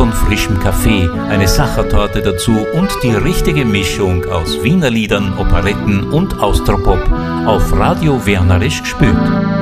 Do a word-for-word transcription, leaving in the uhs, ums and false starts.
von frischem Kaffee, eine Sachertorte dazu und die richtige Mischung aus Wiener Liedern, Operetten und Austropop auf Radio Wernerisch gespürt.